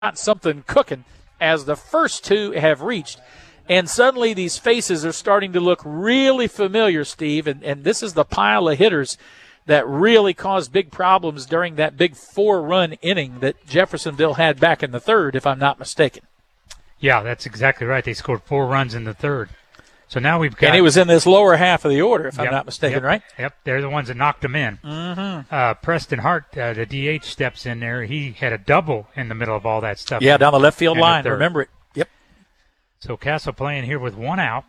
got something cooking as the first two have reached. And suddenly these faces are starting to look really familiar, Steve, and this is the pile of hitters that really caused big problems during that big 4-run inning that Jeffersonville had back in the third, if I'm not mistaken. Yeah, that's exactly right. They scored 4 runs in the third. So now we've got... And it was in this lower half of the order, if I'm not mistaken, right? Yep, they're the ones that knocked them in. Mm-hmm. Preston Hart, the DH, steps in there. He had a double in the middle of all that stuff. Yeah, down the left field line. Remember it. Yep. So Castle playing here with 1 out.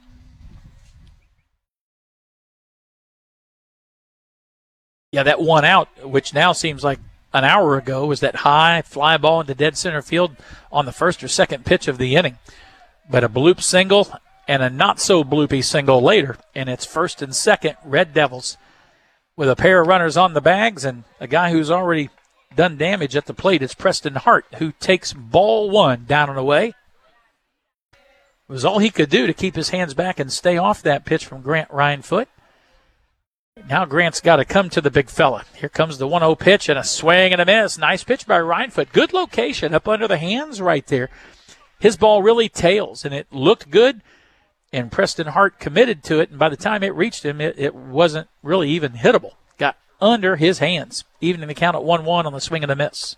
Yeah, that 1 out, which now seems like an hour ago, was that high fly ball into dead center field on the first or second pitch of the inning. But a bloop single and a not-so-bloopy single later, and it's first and second, Red Devils, with a pair of runners on the bags and a guy who's already done damage at the plate. It's Preston Hart, who takes ball 1 down and away. It was all he could do to keep his hands back and stay off that pitch from Grant Rhinefoot. Now Grant's got to come to the big fella. Here comes the 1-0 pitch and a swing and a miss. Nice pitch by Rhinefoot. Good location up under the hands right there. His ball really tails, and it looked good, and Preston Hart committed to it, and by the time it reached him, it wasn't really even hittable. Got under his hands, even in the count at 1-1 on the swing and a miss.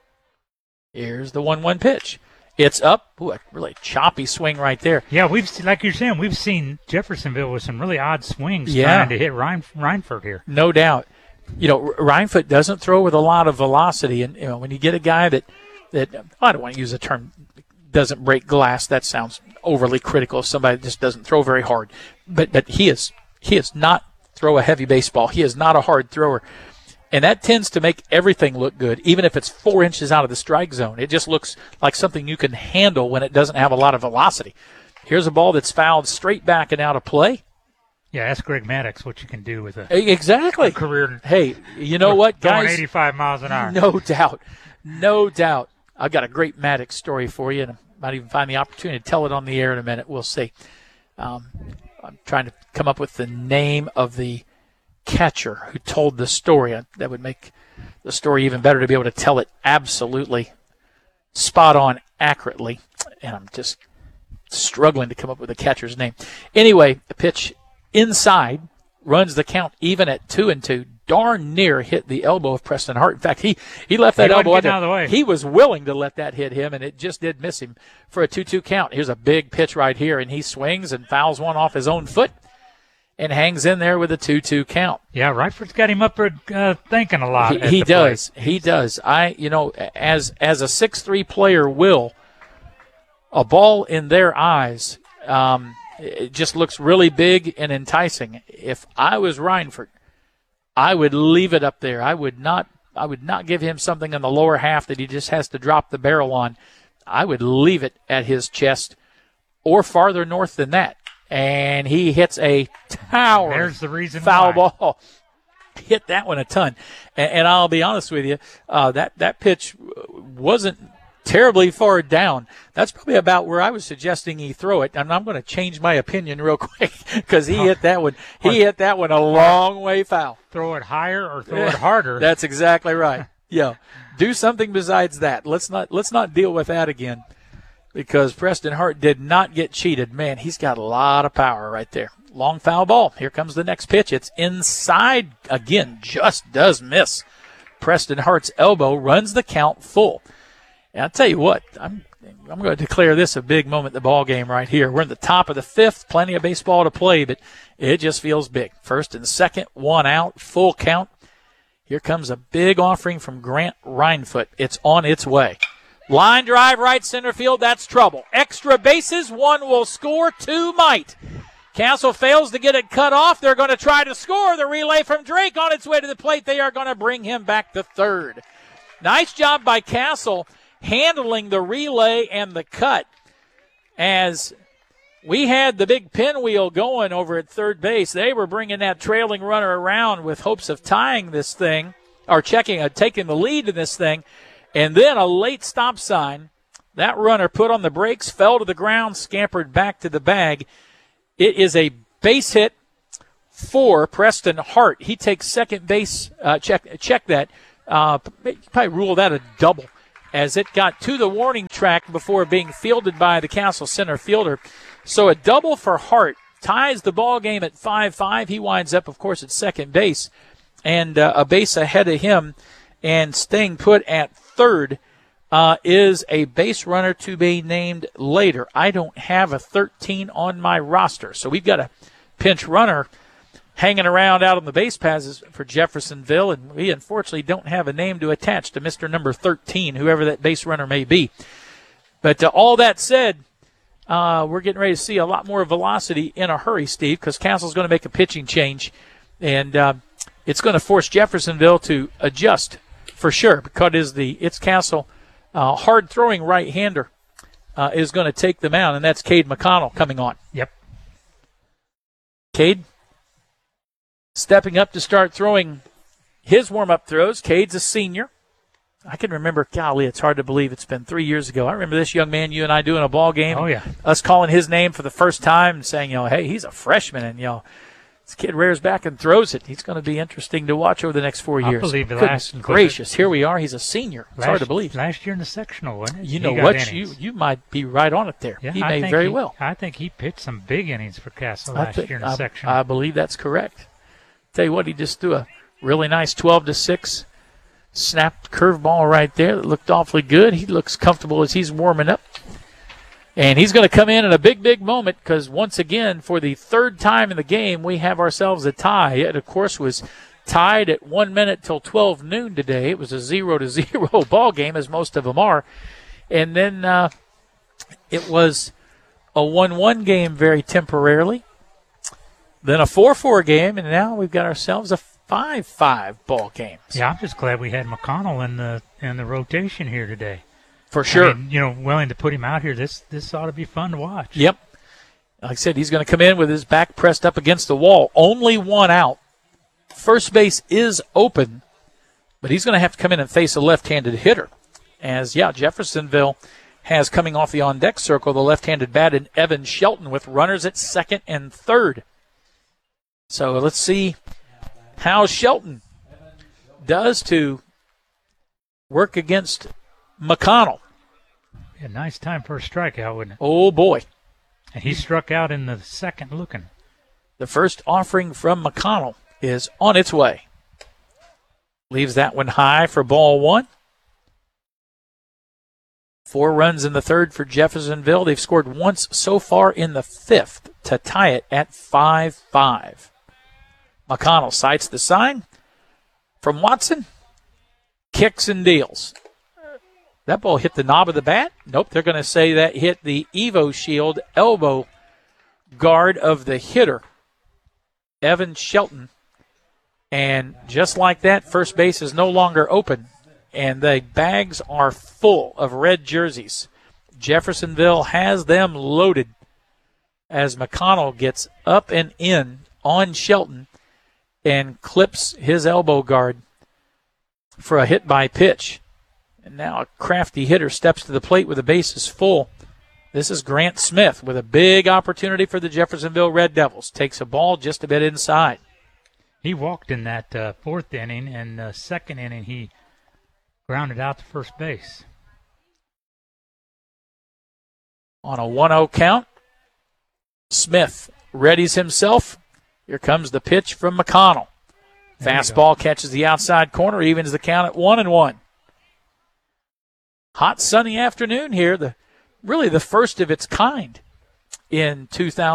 Here's the 1-1 pitch. It's up. Ooh, a really choppy swing right there. Yeah, like you're saying, we've seen Jeffersonville with some really odd swings trying to hit Rhinefoot here. No doubt. You know, Rhinefoot doesn't throw with a lot of velocity, and when you get a guy that I don't want to use the term doesn't break glass. That sounds overly critical of somebody that just doesn't throw very hard. But he is not throw a heavy baseball. He is not a hard thrower. And that tends to make everything look good, even if it's 4 inches out of the strike zone. It just looks like something you can handle when it doesn't have a lot of velocity. Here's a ball that's fouled straight back and out of play. Yeah, ask Greg Maddox what you can do with a career. Hey, you know what, guys? Going 85 miles an hour. No doubt. I've got a great Maddox story for you, and I might even find the opportunity to tell it on the air in a minute. We'll see. I'm trying to come up with the name of the catcher who told the story. That would make the story even better to be able to tell it absolutely spot on accurately, and I'm just struggling to come up with the catcher's name. Anyway, the pitch inside runs the count even at 2-2. Darn near hit the elbow of Preston Hart. In fact, he left that elbow out of the way. He was willing to let that hit him, and it just did miss him for a 2-2 count. Here's a big pitch right here, and he swings and fouls one off his own foot and hangs in there with a 2-2 count. Yeah, Rhinefoot's got him up there thinking a lot. He does. He does. As a 6'3" player will, a ball in their eyes, it just looks really big and enticing. If I was Rhineford, I would leave it up there. I would not give him something in the lower half that he just has to drop the barrel on. I would leave it at his chest or farther north than that. And he hits a tower. There's the reason foul why. Ball. Hit that one a ton. And I'll be honest with you, that pitch wasn't terribly far down. That's probably about where I was suggesting he throw it. And I'm going to change my opinion real quick because he hit that one. He hit that one a long way foul. Throw it higher or throw it harder. That's exactly right. Yeah. Do something besides that. Let's not deal with that again, because Preston Hart did not get cheated. Man, he's got a lot of power right there. Long foul ball. Here comes the next pitch. It's inside again. Just does miss. Preston Hart's elbow runs the count full. And I'll tell you what, I'm going to declare this a big moment in the ball game right here. We're in the top of the fifth, plenty of baseball to play, but it just feels big. First and second, 1 out, full count. Here comes a big offering from Grant Rhinefoot. It's on its way. Line drive right center field, that's trouble. Extra bases, 1 will score, 2 might. Castle fails to get it cut off. They're going to try to score. The relay from Drake on its way to the plate. They are going to bring him back to third. Nice job by Castle handling the relay and the cut, as we had the big pinwheel going over at third base. They were bringing that trailing runner around with hopes of tying this thing, or taking the lead in this thing, and then a late stop sign. That runner put on the brakes, fell to the ground, scampered back to the bag. It is a base hit for Preston Hart. He takes second base. Check that. Probably rule that a double. as it got to the warning track before being fielded by the Castle center fielder. So a double for Hart ties the ball game at 5-5. He winds up, of course, at second base and a base ahead of him. And staying put at third is a base runner to be named later. I don't have a 13 on my roster, so we've got a pinch runner hanging around out on the base paths for Jeffersonville, and we unfortunately don't have a name to attach to Mr. number 13, whoever that base runner may be. But all that said, we're getting ready to see a lot more velocity in a hurry, Steve, because Castle's going to make a pitching change, and it's going to force Jeffersonville to adjust for sure, because it's Castle hard-throwing right-hander is going to take them out, and that's Cade McConnell coming on. Yep. Cade stepping up to start throwing his warm-up throws. Cade's a senior. I can remember, golly, it's hard to believe it's been 3 years ago. I remember this young man, you and I doing a ball game. Oh, yeah. Us calling his name for the first time and saying, hey, he's a freshman, and, this kid rears back and throws it. He's going to be interesting to watch over the next 4 years. I believe Goodness gracious, here we are. He's a senior. It's hard to believe. Last year in the sectional, wasn't it? You know what? You might be right on it there. Yeah, he may very well. I think he pitched some big innings for Castle last year in the sectional. I believe that's correct. Tell you what, he just threw a really nice 12-6 snapped curveball right there that looked awfully good. He looks comfortable as he's warming up. And he's going to come in a big, big moment because, once again, for the third time in the game, we have ourselves a tie. It, of course, was tied at 1 minute till 12 noon today. It was a 0-0 ball game, as most of them are. And then it was a 1-1 game very temporarily. Then a 4-4 game, and now we've got ourselves a 5-5 ball game. Yeah, I'm just glad we had McConnell in the rotation here today. For sure. I mean, willing to put him out here. This ought to be fun to watch. Yep. Like I said, he's going to come in with his back pressed up against the wall. Only one out. First base is open, but he's going to have to come in and face a left-handed hitter. As, Jeffersonville has coming off the on-deck circle the left-handed bat in Evan Shelton with runners at second and third. So let's see how Shelton does to work against McConnell. Yeah, nice time for a strikeout, wouldn't it? Oh, boy. And he struck out in the second looking. The first offering from McConnell is on its way. Leaves that one high for ball one. 4 runs in the third for Jeffersonville. They've scored once so far in the fifth to tie it at 5-5. McConnell sights the sign from Watson. Kicks and deals. That ball hit the knob of the bat. Nope, they're going to say that hit the Evo Shield elbow guard of the hitter, Evan Shelton. And just like that, first base is no longer open. And the bags are full of red jerseys. Jeffersonville has them loaded as McConnell gets up and in on Shelton and clips his elbow guard for a hit by pitch. And now a crafty hitter steps to the plate with the bases full. This is Grant Smith with a big opportunity for the Jeffersonville Red Devils. Takes a ball just a bit inside. He walked in that fourth inning, and second inning he grounded out to first base. On a 1-0 count, Smith readies himself. Here comes the pitch from McConnell. Fastball catches the outside corner, evens the count at 1-1. Hot sunny afternoon here, really the first of its kind in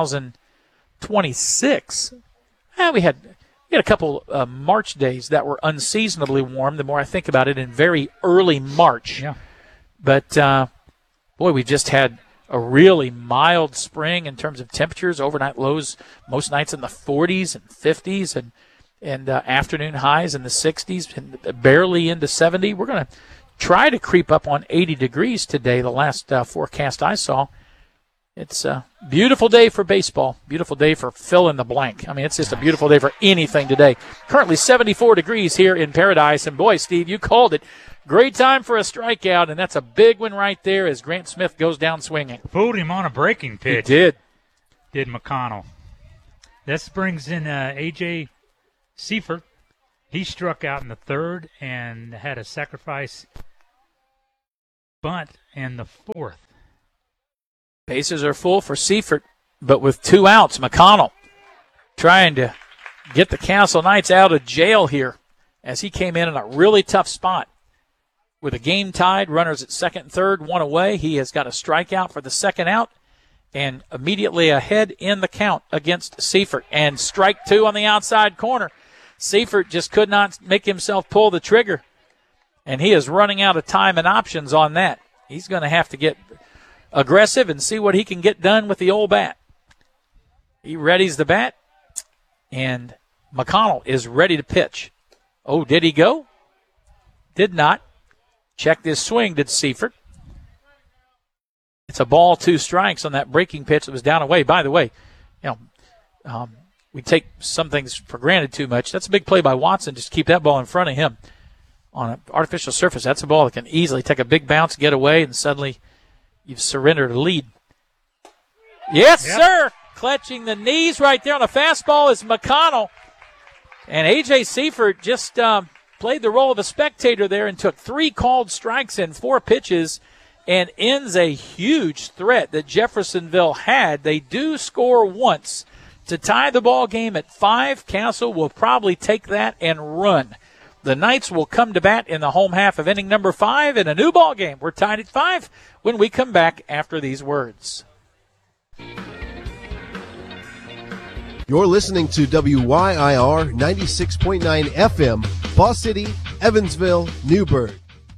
2026. We had a couple March days that were unseasonably warm, the more I think about it, in very early March. Yeah. But, we've just had a really mild spring in terms of temperatures, overnight lows most nights in the 40s and 50s, and afternoon highs in the 60s, and barely into 70. We're going to try to creep up on 80 degrees today, the last forecast I saw. It's a beautiful day for baseball, beautiful day for fill in the blank. I mean, it's just a beautiful day for anything today. Currently 74 degrees here in Paradise, and boy, Steve, you called it. Great time for a strikeout, and that's a big one right there as Grant Smith goes down swinging. Fooled him on a breaking pitch. He did. Did McConnell. This brings in A.J. Seifert. He struck out in the third and had a sacrifice bunt in the fourth. Bases are full for Seifert, but with 2 outs, McConnell trying to get the Castle Knights out of jail here as he came in a really tough spot. With a game tied, runners at second and third, 1 away. He has got a strikeout for the second out and immediately ahead in the count against Seifert. And strike 2 on the outside corner. Seifert just could not make himself pull the trigger, and he is running out of time and options on that. He's going to have to get aggressive and see what he can get done with the old bat. He readies the bat, and McConnell is ready to pitch. Oh, did he go? Did not. Checked his swing, did Seifert. It's a ball, 2 strikes on that breaking pitch that was down away. By the way, we take some things for granted too much. That's a big play by Watson, just keep that ball in front of him on an artificial surface. That's a ball that can easily take a big bounce, get away, and suddenly you've surrendered a lead. Yes, yep, sir. Clutching the knees right there on a fastball is McConnell. And A.J. Seifert just played the role of a spectator there and took 3 called strikes in 4 pitches and ends a huge threat that Jeffersonville had. They do score once to tie the ball game at 5. Castle will probably take that and run. The Knights will come to bat in the home half of inning number 5 in a new ball game. We're tied at 5 when we come back after these words. You're listening to WYIR 96.9 FM, Boss City, Evansville, Newburgh.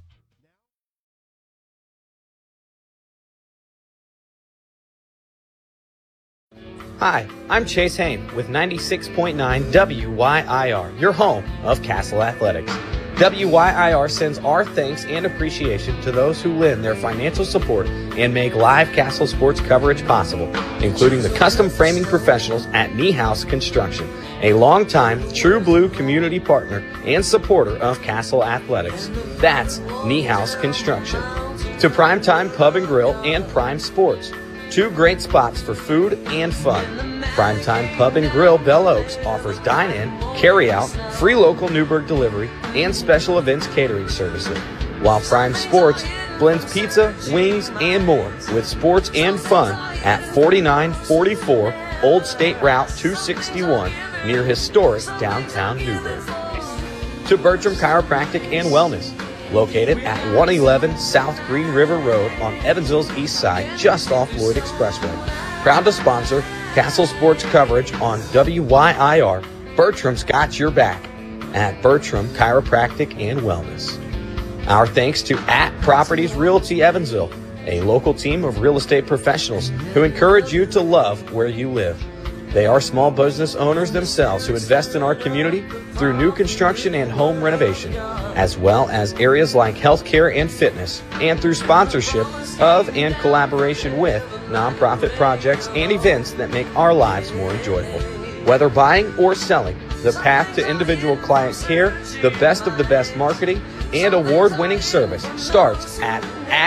Hi, I'm Chase Hain with 96.9 WYIR, your home of Castle Athletics. WYIR sends our thanks and appreciation to those who lend their financial support and make live Castle sports coverage possible, including the custom framing professionals at Niehaus Construction, a longtime True Blue community partner and supporter of Castle Athletics. That's Niehaus Construction. To Primetime Pub and Grill and Prime Sports, 2 great spots for food and fun. Primetime Pub and Grill Bell Oaks offers dine-in, carry-out, free local Newburgh delivery, and special events catering services, while Prime Sports blends pizza, wings, and more with sports and fun at 4944 Old State Route 261 near historic downtown Newburgh. To Bertram Chiropractic and Wellness, located at 111 South Green River Road on Evansville's east side, just off Lloyd Expressway. Proud to sponsor Castle Sports coverage on WYIR. Bertram's got your back at Bertram Chiropractic and Wellness. Our thanks to @Properties Realty Evansville, a local team of real estate professionals who encourage you to love where you live. They are small business owners themselves who invest in our community through new construction and home renovation, as well as areas like healthcare and fitness, and through sponsorship of and collaboration with nonprofit projects and events that make our lives more enjoyable. Whether buying or selling, the path to individual client care, the best of the best marketing, and award-winning service starts at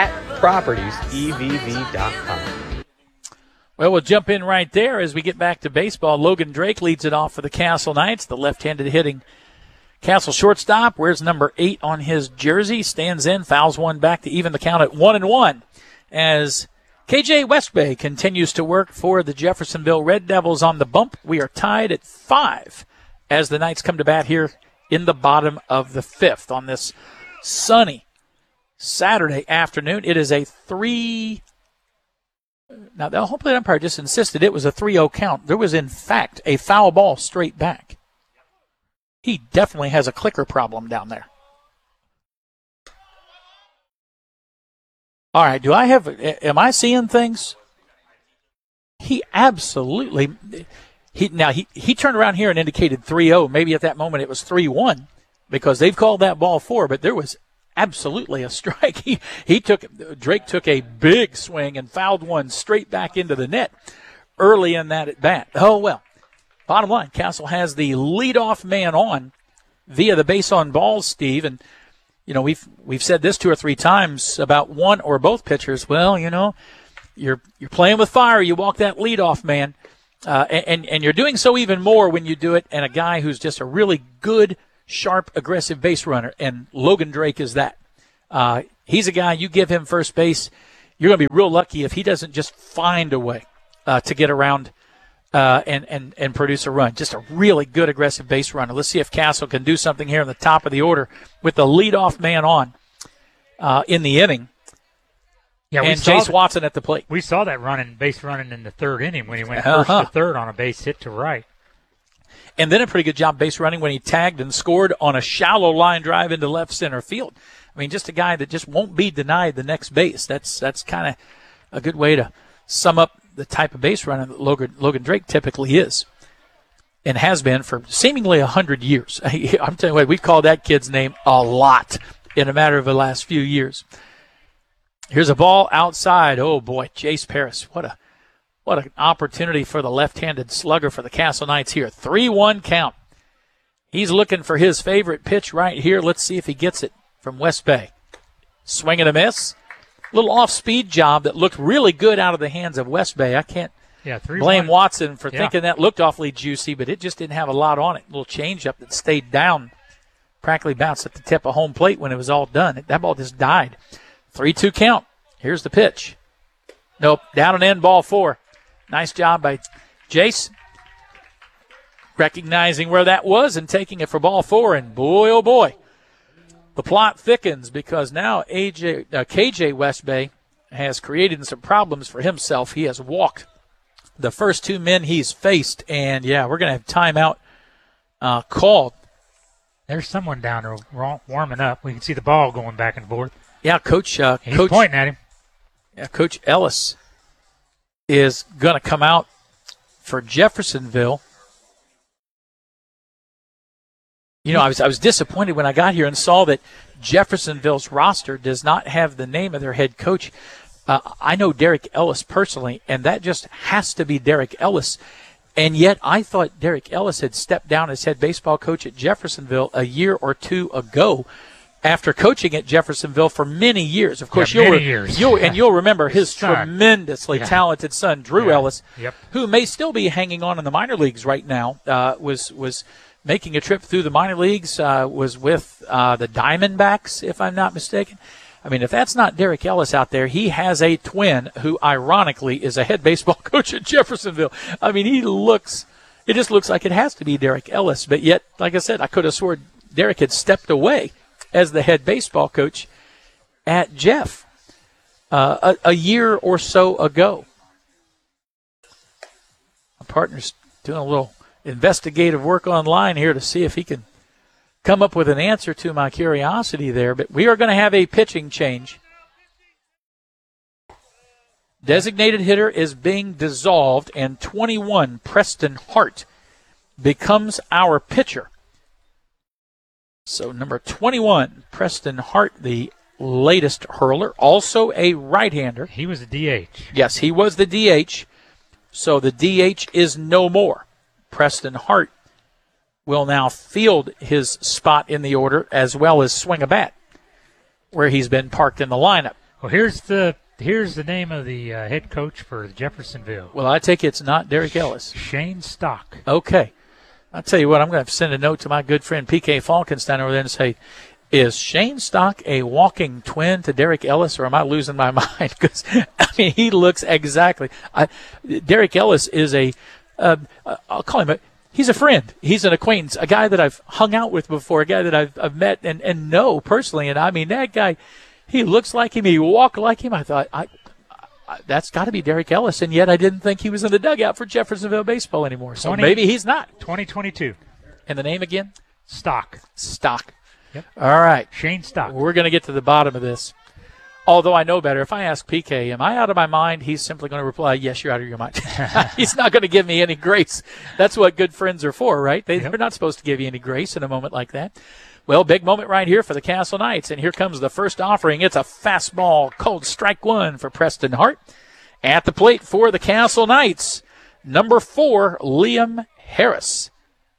propertiesevv.com. Well, we'll jump in right there as we get back to baseball. Logan Drake leads it off for the Castle Knights, the left-handed hitting Castle shortstop. Wears number 8 on his jersey, stands in, fouls one back to even the count at 1-1 as KJ Westbay continues to work for the Jeffersonville Red Devils on the bump. We are tied at 5 as the Knights come to bat here in the bottom of the 5th on this sunny Saturday afternoon. It is a 3. Now, the home plate umpire just insisted it was a 3-0 count. There was, in fact, a foul ball straight back. He definitely has a clicker problem down there. All right, am I seeing things? He absolutely, he turned around here and indicated 3-0. Maybe at that moment it was 3-1 because they've called that ball 4, but there was absolutely a strike. Drake took a big swing and fouled one straight back into the net early in that at bat. Oh, well, bottom line, Castle has the leadoff man on via the base on balls, Steve. And, you know, we've said this 2 or 3 times about one or both pitchers. Well, you know, you're playing with fire. You walk that leadoff man. And you're doing so even more when you do it and a guy who's just a really good, sharp, aggressive base runner, and Logan Drake is that. He's a guy, you give him first base, you're going to be real lucky if he doesn't just find a way to get around and produce a run. Just a really good aggressive base runner. Let's see if Castle can do something here in the top of the order with the leadoff man on in the inning. Yeah, and Jace Watson at the plate. We saw that base running in the third inning when he went first to third on a base hit to right. And then a pretty good job base running when he tagged and scored on a shallow line drive into left center field. I mean, just a guy that just won't be denied the next base. That's kind of a good way to sum up the type of base runner that Logan Drake typically is and has been for seemingly 100 years. I'm telling you what, we've called that kid's name a lot in a matter of the last few years. Here's a ball outside. Oh, boy, Jace Paris. What an opportunity for the left-handed slugger for the Castle Knights here. 3-1 count. He's looking for his favorite pitch right here. Let's see if he gets it from West Bay. Swing and a miss. Little off-speed job that looked really good out of the hands of West Bay. I can't blame Watson for thinking that looked awfully juicy, but it just didn't have a lot on it. A little changeup that stayed down. Practically bounced at the tip of home plate when it was all done. That ball just died. 3-2 count. Here's the pitch. Nope, down and in, ball 4. Nice job by Jace. Recognizing where that was and taking it for ball 4. And boy, oh boy, the plot thickens because now KJ West Bay has created some problems for himself. He has walked the first 2 men he's faced. And, yeah, we're going to have timeout called. There's someone down there warming up. We can see the ball going back and forth. Yeah, Coach. He's Coach, pointing at him. Yeah, Coach Ellis is going to come out for Jeffersonville. You know, I was disappointed when I got here and saw that Jeffersonville's roster does not have the name of their head coach. I know Derek Ellis personally, and that just has to be Derek Ellis. And yet I thought Derek Ellis had stepped down as head baseball coach at Jeffersonville a year or 2 ago after coaching at Jeffersonville for many years. Of course, many years. You'll remember his son. tremendously talented son, Drew Ellis, Yep. who may still be hanging on in the minor leagues right now, was making a trip through the minor leagues, was with the Diamondbacks, if I'm not mistaken. I mean, if that's not Derek Ellis out there, he has a twin who, ironically, is a head baseball coach at Jeffersonville. I mean, it just looks like it has to be Derek Ellis. But yet, like I said, I could have sworn Derek had stepped away as the head baseball coach at Jeff a year or so ago. My partner's doing a little investigative work online here to see if he can come up with an answer to my curiosity there. But we are going to have a pitching change. Designated hitter is being dissolved, and 21, Preston Hart, becomes our pitcher. So number 21, Preston Hart, the latest hurler, also a right-hander. He was a DH. Yes, he was the DH. So the DH is no more. Preston Hart will now field his spot in the order as well as swing a bat, where he's been parked in the lineup. Well, here's the name of the head coach for Jeffersonville. Well, I take it's not Derek Ellis. Shane Stock. Okay. I'll tell you what, I'm going to have to send a note to my good friend P.K. Falkenstein over there and say, is Shane Stock a walking twin to Derek Ellis, or am I losing my mind? Because, I mean, he looks exactly. Derek Ellis is I'll call him he's a friend. He's an acquaintance, a guy that I've hung out with before, a guy that I've met and know personally. And, I mean, that guy, he looks like him, he walks like him. I thought, that's got to be Derek Ellis, and yet I didn't think he was in the dugout for Jeffersonville baseball anymore. So maybe he's not. 2022. And the name again? Stock. Yep. All right. Shane Stock. We're going to get to the bottom of this. Although I know better. If I ask PK, am I out of my mind? He's simply going to reply, yes, you're out of your mind. He's not going to give me any grace. That's what good friends are for, right? They're not supposed to give you any grace in a moment like that. Well, big moment right here for the Castle Knights, and here comes the first offering. It's a fastball called strike 1 for Preston Hart. At the plate for the Castle Knights, number 4, Liam Harris.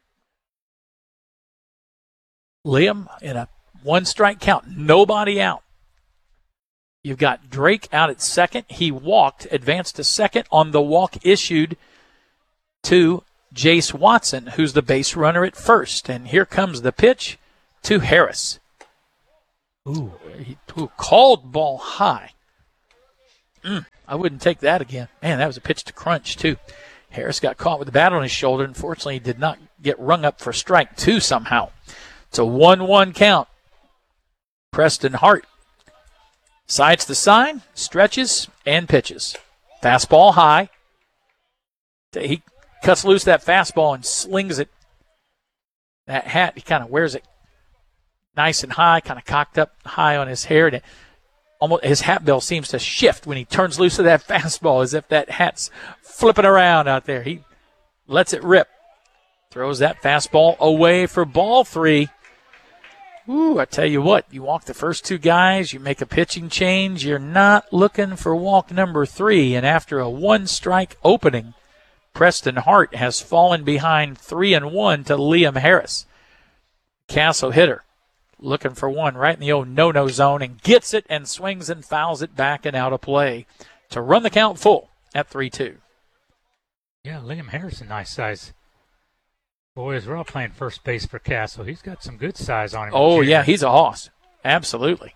Liam in a 1-strike count, nobody out. You've got Drake out at second. He walked, advanced to second on the walk issued to Jace Watson, who's the base runner at first. And here comes the pitch to Harris. He called ball high. I wouldn't take that again. Man, that was a pitch to crunch, too. Harris got caught with the bat on his shoulder. Unfortunately, he did not get rung up for strike 2 somehow. It's a 1-1 count. Preston Hart sights the sign, stretches, and pitches. Fastball high. He cuts loose that fastball and slings it. That hat, he kind of wears it nice and high, kind of cocked up high on his hair. And almost his hat bill seems to shift when he turns loose of that fastball, as if that hat's flipping around out there. He lets it rip. Throws that fastball away for ball 3. Ooh, I tell you what, you walk the first 2 guys, you make a pitching change, you're not looking for walk number 3. And after a 1-strike opening, Preston Hart has fallen behind 3-1 to Liam Harris. Castle hitter looking for one right in the old no-no zone and gets it and swings and fouls it back and out of play to run the count full at 3-2. Yeah, Liam Harris, a nice size. Boys, we're all playing first base for Castle. He's got some good size on him. Oh, yeah, he's a hoss. Absolutely.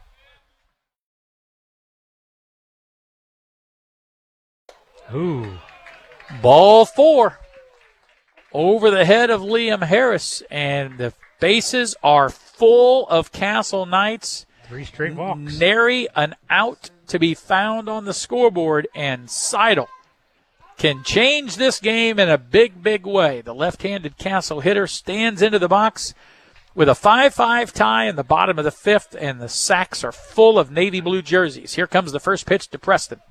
Ooh. Ball 4 over the head of Liam Harris, and the bases are full of Castle Knights. 3 straight walks. Nary an out to be found on the scoreboard, and Seidel can change this game in a big, big way. The left-handed Castle hitter stands into the box with a 5-5 tie in the bottom of the 5th, and the sacks are full of navy blue jerseys. Here comes the first pitch to Preston.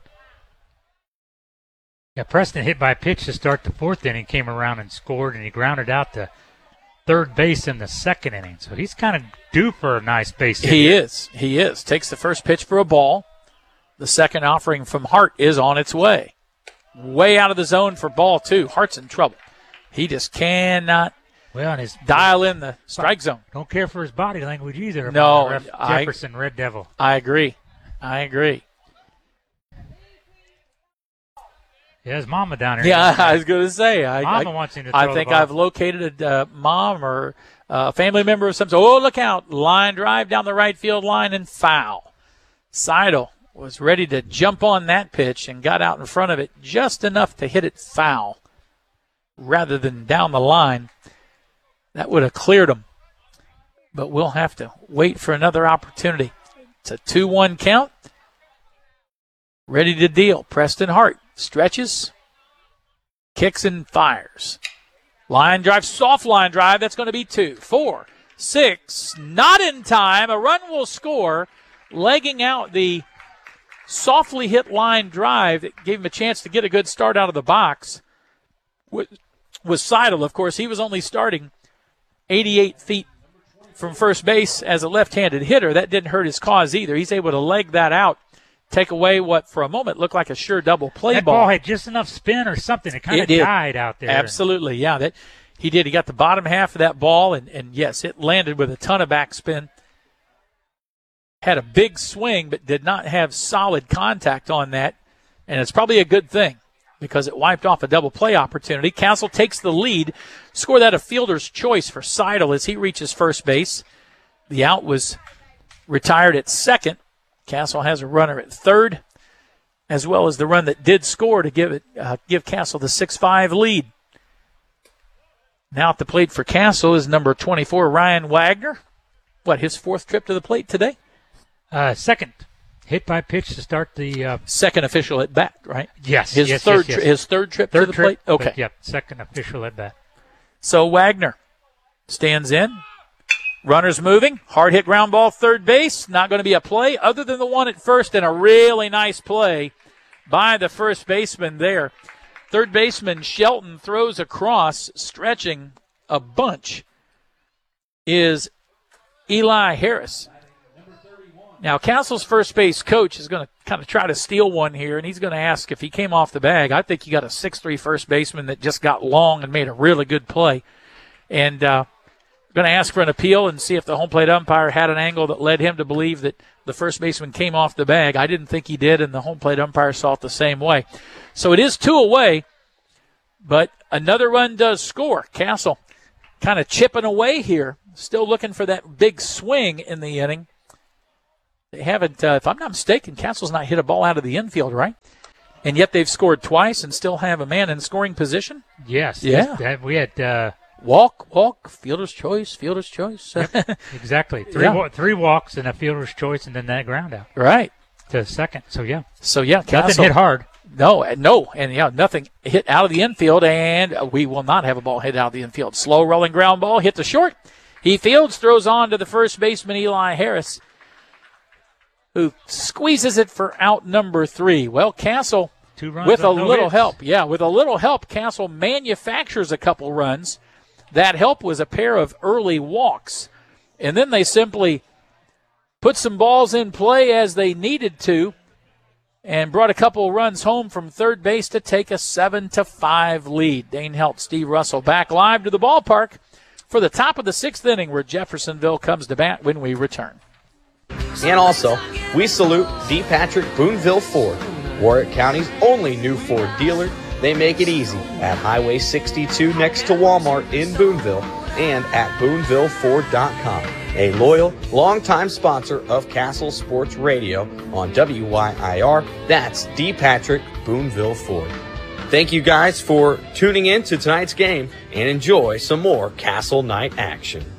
Yeah, Preston hit by a pitch to start the 4th inning, came around and scored, and he grounded out to third base in the 2nd inning. So he's kind of due for a nice base hit. He is. Takes the first pitch for a ball. The second offering from Hart is on its way. Way out of the zone for ball 2. Hart's in trouble. He just cannot dial in the strike zone. Don't care for his body language either. No, Jefferson, Red Devil. I agree. Yeah, his mama down here. Yeah, I was going to say. Mama wants him to throw I think the ball. I've located a mom or a family member of some sort. Oh, look out. Line drive down the right field line and foul. Seidel was ready to jump on that pitch and got out in front of it just enough to hit it foul rather than down the line. That would have cleared him. But we'll have to wait for another opportunity. It's a 2-1 count. Ready to deal. Preston Hart stretches, kicks and fires. Line drive, soft line drive. That's going to be 2, 4, 6. Not in time. A run will score. Legging out the softly hit line drive that gave him a chance to get a good start out of the box was Seidel. Of course, he was only starting 88 feet from first base as a left-handed hitter. That didn't hurt his cause either. He's able to leg that out, take away what for a moment looked like a sure double play that ball had just enough spin or something. It kind of died out there. Absolutely, yeah. That he did. He got the bottom half of that ball, and yes, it landed with a ton of backspin. Had a big swing, but did not have solid contact on that, and it's probably a good thing because it wiped off a double play opportunity. Castle takes the lead. Score that a fielder's choice for Seidel as he reaches first base. The out was retired at second. Castle has a runner at third, as well as the run that did score to give Castle the 6-5 lead. Now at the plate for Castle is number 24, Ryan Wagner. His 4th trip to the plate today? Second. Hit by pitch to start the second official at bat, right? Yes. His third trip to the plate? Okay. Yep, second official at bat. So Wagner stands in. Runners moving. Hard hit ground ball, third base. Not going to be a play other than the one at first, and a really nice play by the first baseman there. Third baseman Shelton throws across, stretching a bunch, is Eli Harris. Now, Castle's first base coach is going to kind of try to steal one here, and he's going to ask if he came off the bag. I think you got a 6'3" first baseman that just got long and made a really good play. And going to ask for an appeal and see if the home plate umpire had an angle that led him to believe that the first baseman came off the bag. I didn't think he did, and the home plate umpire saw it the same way. So it is 2 away, but another run does score. Castle kind of chipping away here, still looking for that big swing in the inning. They haven't, if I'm not mistaken, Castle's not hit a ball out of the infield, right? And yet they've scored twice and still have a man in scoring position? Yes. Yeah. We had Walk, fielder's choice. exactly Yeah. three walks and a fielder's choice, and then that ground out Right. to second. So yeah, Castle. nothing hit hard. No, and yeah, nothing hit out of the infield, and we will not have a ball hit out of the infield. Slow rolling ground ball, hit the short. He fields, throws on to the first baseman, Eli Harris, who squeezes it for out number 3. Well, Castle, 2 runs with a on no little hits. help, with a little help, Castle manufactures a couple runs. That help was a pair of early walks, and then they simply put some balls in play as they needed to and brought a couple runs home from third base to take a 7-5 lead. Dane Helt, Steve Russell back live to the ballpark for the top of the 6th inning where Jeffersonville comes to bat when we return. And also, we salute D. Patrick Boonville Ford, Warwick County's only new Ford dealer. They make it easy at Highway 62 next to Walmart in Boonville and at BoonvilleFord.com. A loyal, longtime sponsor of Castle Sports Radio on WYIR. That's D. Patrick Boonville Ford. Thank you guys for tuning in to tonight's game and enjoy some more Castle Night action.